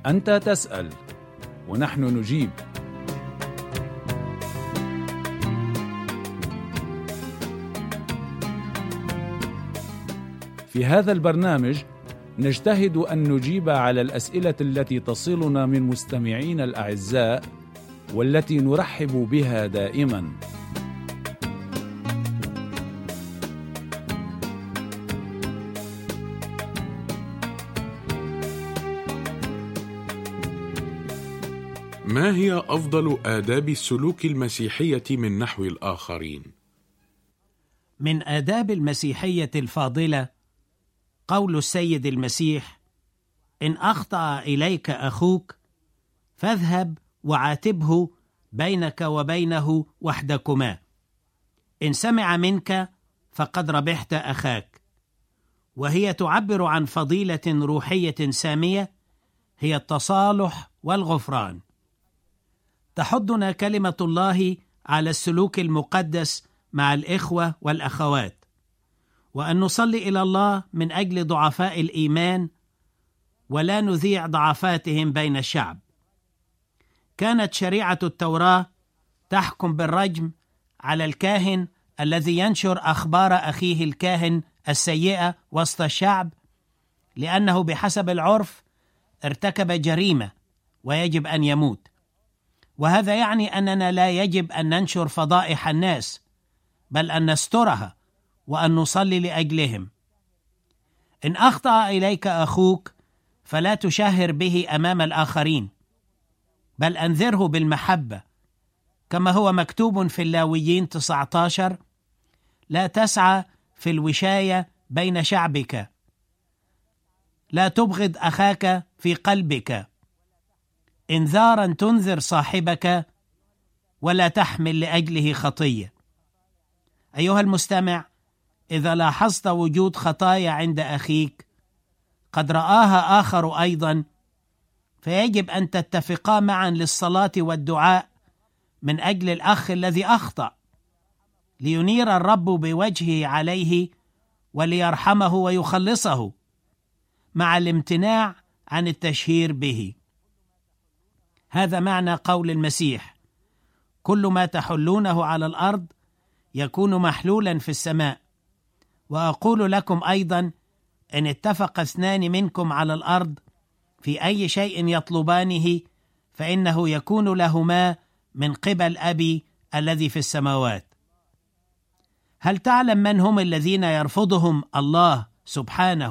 أنت تسأل ونحن نجيب. في هذا البرنامج نجتهد أن نجيب على الأسئلة التي تصلنا من مستمعين الأعزاء والتي نرحب بها دائما. ما هي أفضل آداب السلوك المسيحية من نحو الآخرين؟ من آداب المسيحية الفاضلة قول السيد المسيح: إن أخطأ إليك أخوك فاذهب وعاتبه بينك وبينه وحدكما، إن سمع منك فقد ربحت أخاك. وهي تعبر عن فضيلة روحية سامية هي التصالح والغفران. تحضنا كلمة الله على السلوك المقدس مع الإخوة والأخوات، وأن نصلي إلى الله من أجل ضعفاء الإيمان ولا نذيع ضعفاتهم بين الشعب. كانت شريعة التوراة تحكم بالرجم على الكاهن الذي ينشر أخبار أخيه الكاهن السيئة وسط الشعب، لأنه بحسب العرف ارتكب جريمة ويجب أن يموت. وهذا يعني أننا لا يجب أن ننشر فضائح الناس، بل أن نسترها وأن نصلي لأجلهم. إن أخطأ إليك أخوك فلا تشهر به أمام الآخرين، بل أنذره بالمحبة، كما هو مكتوب في اللاويين 19: لا تسعى في الوشاية بين شعبك، لا تبغض أخاك في قلبك، إنذارا تنذر صاحبك ولا تحمل لأجله خطية. أيها المستمع، إذا لاحظت وجود خطايا عند أخيك قد رآها آخر أيضا، فيجب أن تتفقا معا للصلاة والدعاء من أجل الأخ الذي أخطأ، لينير الرب بوجهه عليه وليرحمه ويخلصه، مع الامتناع عن التشهير به. هذا معنى قول المسيح: كل ما تحلونه على الأرض يكون محلولا في السماء. وأقول لكم أيضا: إن اتفق 2 منكم على الأرض في أي شيء يطلبانه فإنه يكون لهما من قبل أبي الذي في السماوات. هل تعلم من هم الذين يرفضهم الله سبحانه